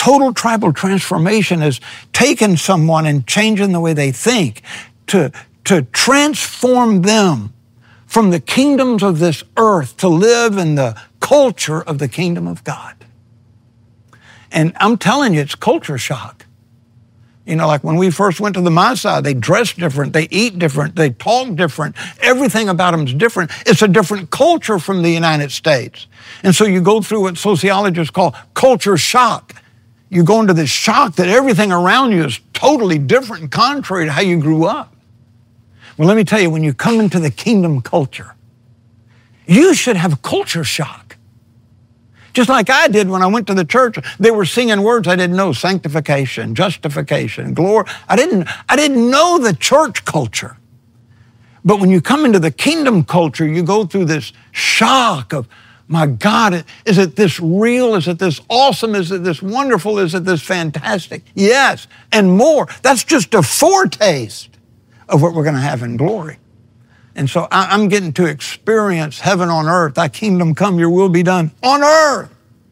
Total tribal transformation is taking someone and changing the way they think to transform them from the kingdoms of this earth to live in the culture of the kingdom of God. And I'm telling you, it's culture shock. Like when we first went to the Maasai, they dress different, they eat different, they talk different. Everything about them is different. It's a different culture from the United States. And so you go through what sociologists call culture shock. You go into this shock that everything around you is totally different and contrary to how you grew up. Well, let me tell you, when you come into the kingdom culture, you should have culture shock. Just like I did when I went to the church. They were singing words I didn't know: sanctification, justification, glory. I didn't know the church culture. But when you come into the kingdom culture, you go through this shock of, my God, is it this real? Is it this awesome? Is it this wonderful? Is it this fantastic? Yes, and more. That's just a foretaste of what we're going to have in glory. And so I'm getting to experience heaven on earth. Thy kingdom come, your will be done on earth,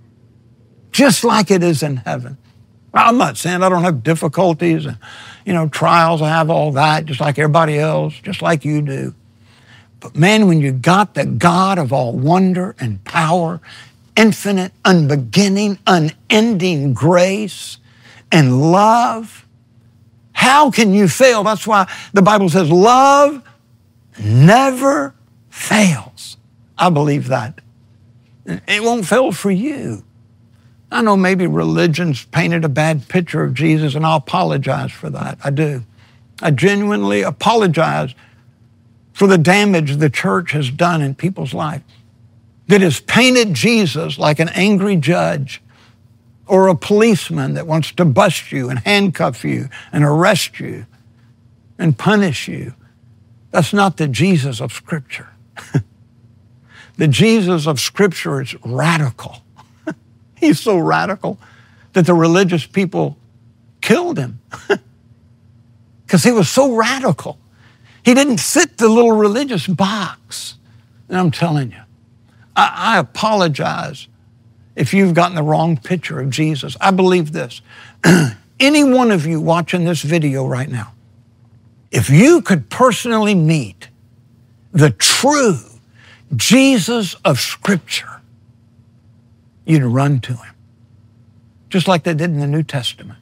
just like it is in heaven. I'm not saying I don't have difficulties and, trials. I have all that, just like everybody else, just like you do. But man, when you got the God of all wonder and power, infinite, unbeginning, unending grace and love, how can you fail? That's why the Bible says love never fails. I believe that. It won't fail for you. I know maybe religion's painted a bad picture of Jesus, and I'll apologize for that. I do. I genuinely apologize for the damage the church has done in people's life, that has painted Jesus like an angry judge or a policeman that wants to bust you and handcuff you and arrest you and punish you. That's not the Jesus of Scripture. The Jesus of Scripture is radical. He's so radical that the religious people killed him because he was so radical. He didn't fit the little religious box. And I'm telling you, I apologize if you've gotten the wrong picture of Jesus. I believe this. Any one of you watching this video right now, if you could personally meet the true Jesus of Scripture, you'd run to him, just like they did in the New Testament.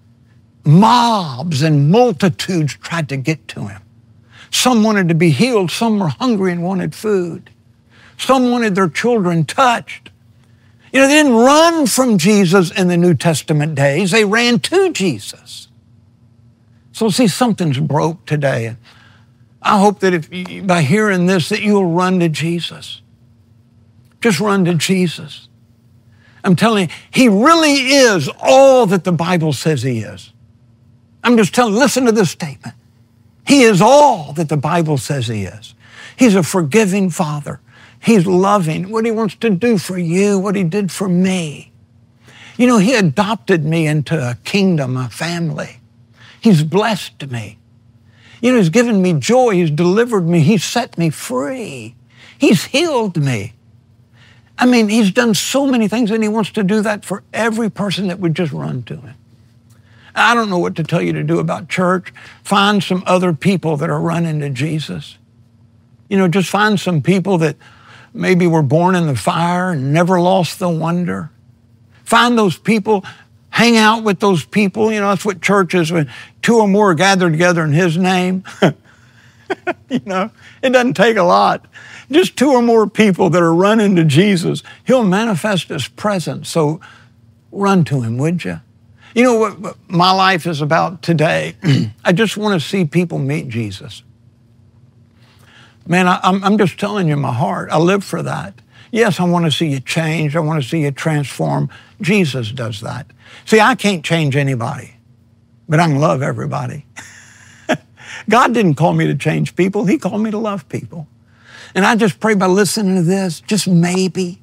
Mobs and multitudes tried to get to him. Some wanted to be healed. Some were hungry and wanted food. Some wanted their children touched. They didn't run from Jesus in the New Testament days. They ran to Jesus. So see, something's broke today. I hope that by hearing this, that you'll run to Jesus. Just run to Jesus. I'm telling you, he really is all that the Bible says he is. I'm just telling you, listen to this statement. He is all that the Bible says he is. He's a forgiving Father. He's loving. What he wants to do for you, what he did for me. He adopted me into a kingdom, a family. He's blessed me. He's given me joy. He's delivered me. He's set me free. He's healed me. He's done so many things, and he wants to do that for every person that would just run to him. I don't know what to tell you to do about church. Find some other people that are running to Jesus. Just find some people that maybe were born in the fire and never lost the wonder. Find those people. Hang out with those people. That's what church is, when two or more are gathered together in his name. It doesn't take a lot. Just two or more people that are running to Jesus, he'll manifest his presence. So run to him, would you? What my life is about today? I just want to see people meet Jesus. Man, I'm just telling you my heart. I live for that. Yes, I want to see you change. I want to see you transform. Jesus does that. See, I can't change anybody, but I can love everybody. God didn't call me to change people. He called me to love people. And I just pray by listening to this, just maybe,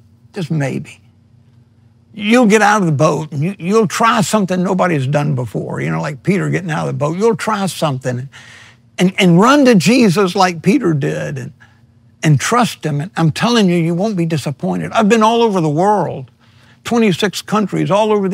you'll get out of the boat and you'll try something nobody's done before. Like Peter getting out of the boat. You'll try something and run to Jesus like Peter did and trust him. And I'm telling you, you won't be disappointed. I've been all over the world, 26 countries, all over the